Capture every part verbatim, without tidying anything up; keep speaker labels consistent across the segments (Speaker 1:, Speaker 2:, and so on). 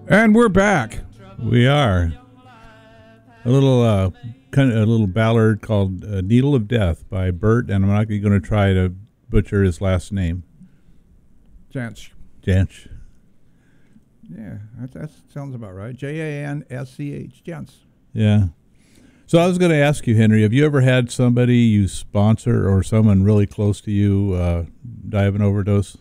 Speaker 1: And we're back.
Speaker 2: We are. A little uh, kind of a little ballad called uh, Needle of Death by Bert, and I'm not going to try to butcher his last name.
Speaker 1: Jansch.
Speaker 2: Jansch.
Speaker 1: Yeah, that, that sounds about right. J A N S C H, Jansch.
Speaker 2: Yeah. So I was going to ask you, Henry, have you ever had somebody you sponsor or someone really close to you uh, die of an overdose?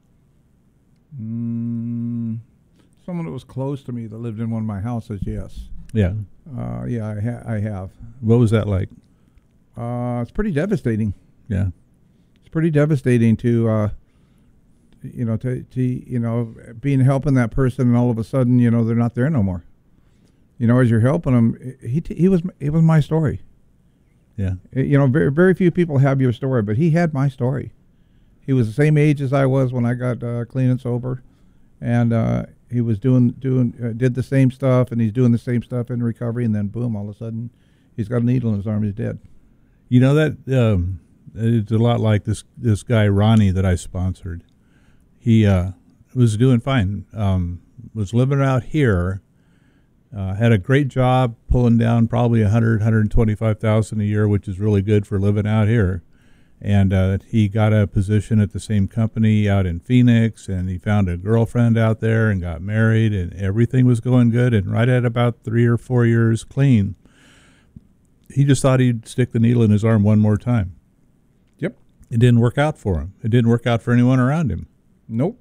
Speaker 1: Mm, someone that was close to me that lived in one of my houses, yes.
Speaker 2: Yeah.
Speaker 1: Uh, yeah, I, ha- I have.
Speaker 2: What was that like?
Speaker 1: Uh, it's pretty devastating.
Speaker 2: Yeah.
Speaker 1: It's pretty devastating to, uh, you know, to, to, you know, being helping that person and all of a sudden, you know, they're not there no more. You know, as you're helping them, he t- he was it was my story.
Speaker 2: Yeah.
Speaker 1: You know, very very few people have your story, but he had my story. He was the same age as I was when I got uh, clean and sober, and uh, he was doing doing uh, did the same stuff, and he's doing the same stuff in recovery, and then boom, all of a sudden, he's got a needle in his arm, he's dead.
Speaker 2: You know that um, it's a lot like this this guy Ronnie that I sponsored. He uh, was doing fine. Um, was living out here. Uh, had a great job pulling down probably one hundred, one hundred twenty-five thousand a year, which is really good for living out here. And uh, he got a position at the same company out in Phoenix, and he found a girlfriend out there and got married, and everything was going good. And right at about three or four years clean, he just thought he'd stick the needle in his arm one more time.
Speaker 1: Yep.
Speaker 2: It didn't work out for him. It didn't work out for anyone around him.
Speaker 1: Nope.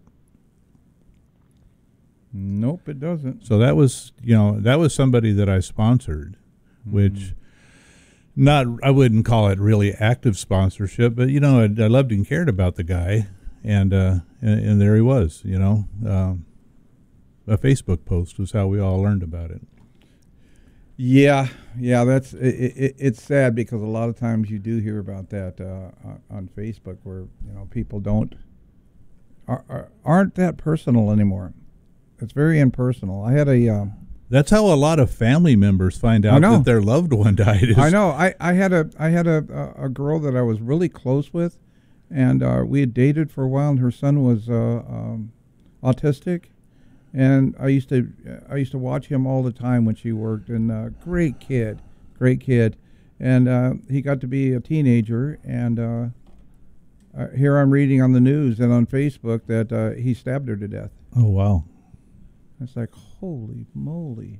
Speaker 1: Nope, it doesn't.
Speaker 2: So that was, you know, that was somebody that I sponsored, mm-hmm. which not, I wouldn't call it really active sponsorship, but, you know, I, I loved and cared about the guy, and, uh, and, and there he was, you know. Um, a Facebook post was how we all learned about it.
Speaker 1: Yeah, yeah, that's, it, it, it's sad because a lot of times you do hear about that uh, on Facebook where, you know, people don't, are, are, aren't that personal anymore. It's very impersonal. I had a. Um,
Speaker 2: That's how a lot of family members find out that their loved one died. Is
Speaker 1: I know. I, I had a I had a, a girl that I was really close with, and uh, we had dated for a while. And her son was uh, um, autistic, and I used to I used to watch him all the time when she worked. And uh, great kid, great kid, and uh, he got to be a teenager. And uh, uh, here I'm reading on the news and on Facebook that uh, he stabbed her to death.
Speaker 2: Oh wow.
Speaker 1: It's like, holy moly.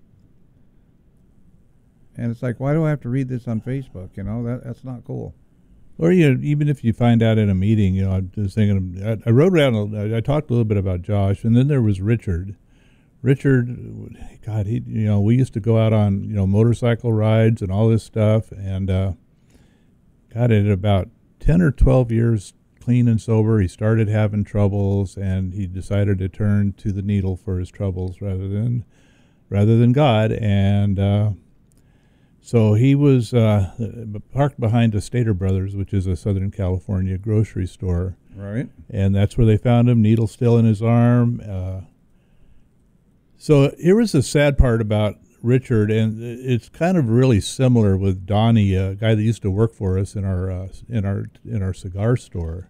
Speaker 1: And it's like, why do I have to read this on Facebook? You know, that that's not cool.
Speaker 2: Or you know, even if you find out in a meeting, you know, I'm just thinking, I, I wrote down, I, I talked a little bit about Josh, and then there was Richard. Richard, God, he, you know, we used to go out on, you know, motorcycle rides and all this stuff, and uh, God, at about ten or twelve years clean and sober, he started having troubles, and he decided to turn to the needle for his troubles rather than rather than God. And uh, so he was uh, parked behind a Stater Brothers, which is a Southern California grocery store.
Speaker 1: Right.
Speaker 2: And that's where they found him, needle still in his arm. Uh, so here was the sad part about Richard, and it's kind of really similar with Donnie, a guy that used to work for us in our uh, in our in our cigar store.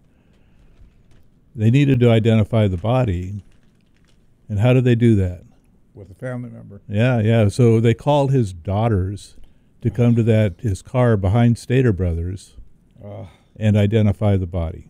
Speaker 2: They needed to identify the body, and how did they do that?
Speaker 1: With a family member.
Speaker 2: Yeah, yeah. So they called his daughters to come to that his car behind Stater Brothers
Speaker 1: uh.
Speaker 2: and identify the body.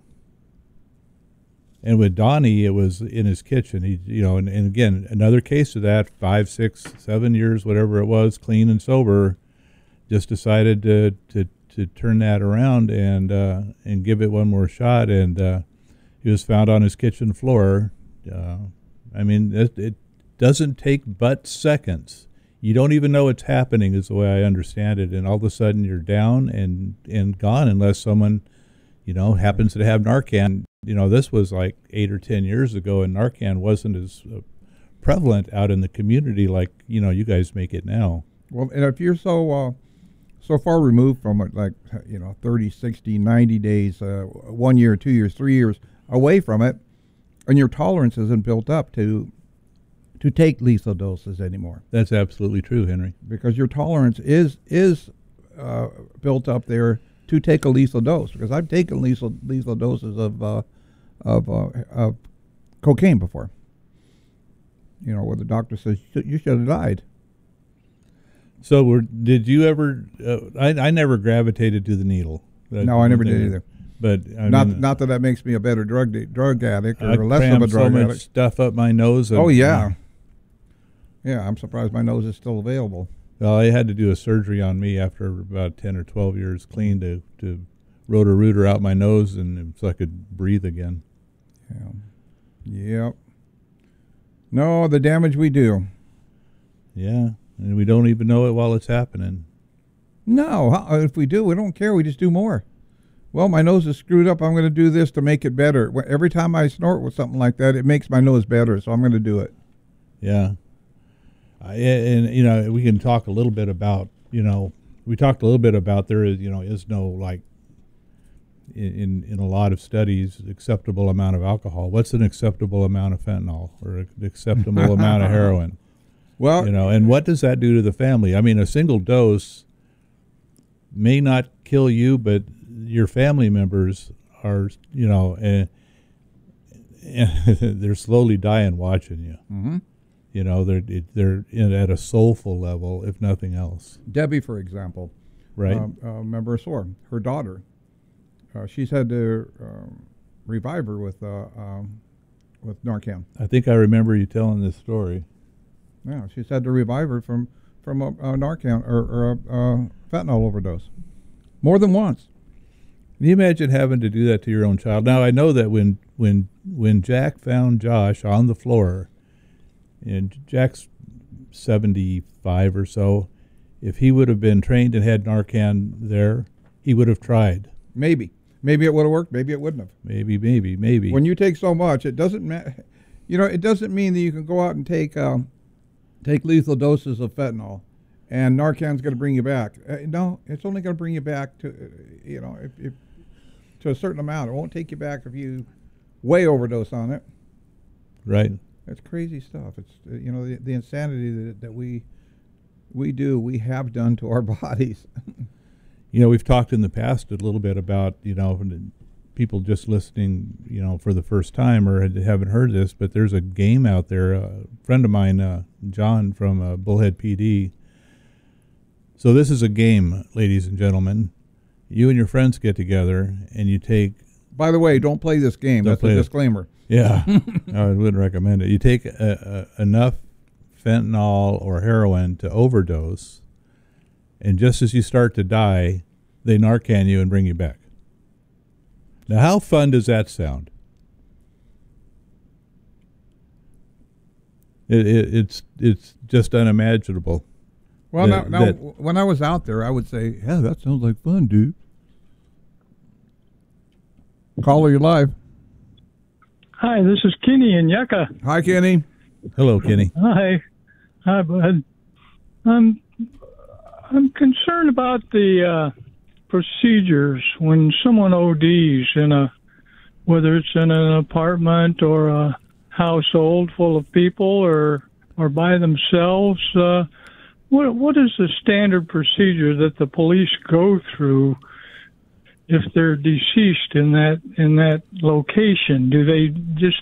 Speaker 2: And with Donnie, it was in his kitchen. He, you know, and, and again, another case of that, five, six, seven years, whatever it was, clean and sober, just decided to to, to turn that around and uh, and give it one more shot. And uh, he was found on his kitchen floor. Uh, I mean, it, it doesn't take but seconds. You don't even know what's happening, is the way I understand it. And all of a sudden, you're down and and gone, unless someone, you know, happens to have Narcan. You know, this was like eight or ten years ago, and Narcan wasn't as uh, prevalent out in the community like, you know, you guys make it now.
Speaker 1: Well, and if you're so uh, so far removed from it, like, you know, thirty, sixty, ninety days, uh, one year, two years, three years away from it, and your tolerance isn't built up to to take lethal doses anymore.
Speaker 2: That's absolutely true, Henry.
Speaker 1: Because your tolerance is is uh, built up there to take a lethal dose. Because I've taken lethal lethal doses of uh, of uh, of cocaine before. you know, where the doctor says you should have died.
Speaker 2: So, were, did you ever? Uh, I I never gravitated to the needle. That,
Speaker 1: No, I never did either.
Speaker 2: But I
Speaker 1: Not
Speaker 2: mean,
Speaker 1: not that that makes me a better drug de- drug addict or
Speaker 2: I
Speaker 1: less of
Speaker 2: crammed
Speaker 1: a drug
Speaker 2: so much
Speaker 1: addict.
Speaker 2: stuff up my nose. And,
Speaker 1: Oh yeah, yeah. I'm surprised my nose is still available.
Speaker 2: Well, they had to do a surgery on me after about ten or twelve years clean to to rotor rooter out my nose, and so I could breathe again.
Speaker 1: Yeah. Yep. No, the damage we do.
Speaker 2: Yeah, and we don't even know it while it's happening.
Speaker 1: No, how- if we do, we don't care. We just do more. Well, my nose is screwed up. I'm going to do this to make it better. Wh- Every time I snort with something like that, it makes my nose better, so I'm going to do it.
Speaker 2: Yeah. I, and, you know, we can talk a little bit about, you know, we talked a little bit about there is, you know, is no, like, in, in a lot of studies, acceptable amount of alcohol. What's an acceptable amount of fentanyl or an acceptable amount of heroin?
Speaker 1: Well,
Speaker 2: You know, and what does that do to the family? I mean, a single dose may not kill you, but your family members are, you know, and, and they're slowly dying watching you.
Speaker 1: mhm.
Speaker 2: You know, they're they're in, at a soulful level, if nothing else.
Speaker 1: Debbie, for example,
Speaker 2: Right?
Speaker 1: um, uh, member of S O R, her daughter, uh, she's had to um, revive her with uh, um, with Narcan.
Speaker 2: I think I remember you telling this story.
Speaker 1: Yeah, she's had to revive her from from a, a Narcan or, or a, a fentanyl overdose, more than once.
Speaker 2: Can you imagine having to do that to your own child? Now I know that when when when Jack found Josh on the floor, and Jack's seventy-five or so, if he would have been trained and had Narcan there, he would have tried.
Speaker 1: Maybe, maybe it would have worked. Maybe it wouldn't have.
Speaker 2: Maybe, maybe, maybe.
Speaker 1: When you take so much, it doesn't matter. You know, it doesn't mean that you can go out and take um, take lethal doses of fentanyl, and Narcan's going to bring you back. Uh, no, it's only going to bring you back to, uh, you know, if, if to a certain amount. It won't take you back if you way overdose on it.
Speaker 2: Right.
Speaker 1: It's crazy stuff. It's uh, you know the, the insanity that, that we we do we have done to our bodies.
Speaker 2: You know, we've talked in the past a little bit about, you know, people just listening, you know, for the first time or haven't heard this, but there's a game out there. A friend of mine, uh, John from uh, Bullhead P D. So this is a game, ladies and gentlemen. You and your friends get together and you take.
Speaker 1: By the way, don't play this game.
Speaker 2: Don't
Speaker 1: That's
Speaker 2: play
Speaker 1: a
Speaker 2: it.
Speaker 1: disclaimer.
Speaker 2: Yeah, I wouldn't recommend it. You take a, a, enough fentanyl or heroin to overdose, and just as you start to die, they Narcan you and bring you back. Now, how fun does that sound? It, it, it's it's just unimaginable.
Speaker 1: Well,
Speaker 2: that-
Speaker 1: now, now
Speaker 2: that-
Speaker 1: when I was out there, I would say, "Yeah, that sounds like fun, dude." Caller, you live.
Speaker 3: Hi, this is Kenny in Yucca.
Speaker 1: Hi, Kenny.
Speaker 2: Hello, Kenny.
Speaker 3: Hi. Hi, bud. I'm, I'm concerned about the uh, procedures when someone O Ds in a, whether it's in an apartment or a household full of people or or by themselves. Uh, what what is the standard procedure that the police go through if they're deceased in that in that location? Do they just